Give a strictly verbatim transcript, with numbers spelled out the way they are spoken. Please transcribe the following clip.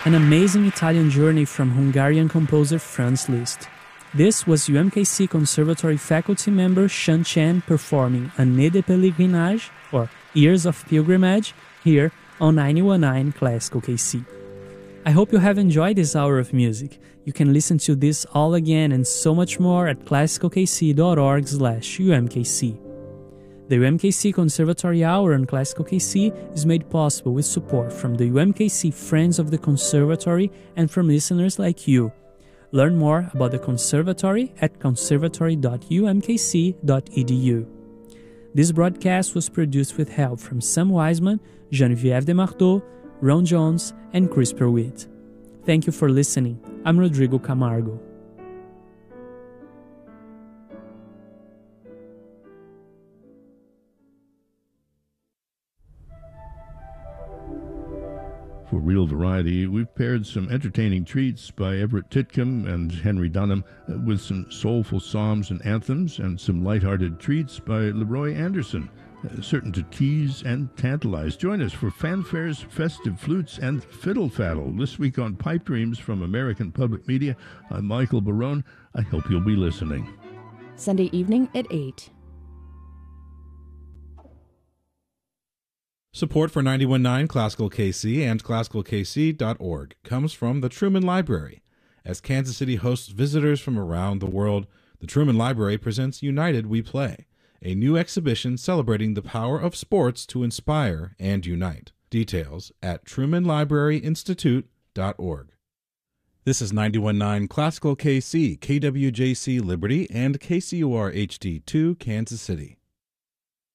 an amazing Italian journey from Hungarian composer Franz Liszt. This was U M K C Conservatory faculty member Shan Chen performing Année de Pèlerinage, or Years of Pilgrimage, here on ninety-one point nine Classical K C. I hope you have enjoyed this hour of music. You can listen to this all again and so much more at classical k c dot org slash U M K C. The U M K C Conservatory Hour on Classical K C is made possible with support from the U M K C Friends of the Conservatory and from listeners like you. Learn more about the Conservatory at conservatory dot u m k c dot e d u. This broadcast was produced with help from Sam Wiseman, Geneviève Demarteau, Ron Jones, and Chris Perwitt. Thank you for listening. I'm Rodrigo Camargo. For Real Variety, we've paired some entertaining treats by Everett Titcomb and Henry Dunham uh, with some soulful psalms and anthems and some lighthearted treats by Leroy Anderson, uh, certain to tease and tantalize. Join us for fanfares, festive flutes, and fiddle faddle this week on Pipe Dreams from American Public Media. I'm Michael Barone. I hope you'll be listening. Sunday evening at eight. Support for ninety-one point nine Classical K C and classical k c dot org comes from the Truman Library. As Kansas City hosts visitors from around the world, the Truman Library presents United We Play, a new exhibition celebrating the power of sports to inspire and unite. Details at truman library institute dot org. This is ninety-one point nine Classical K C, K W J C Liberty, and K C U R H D two Kansas City.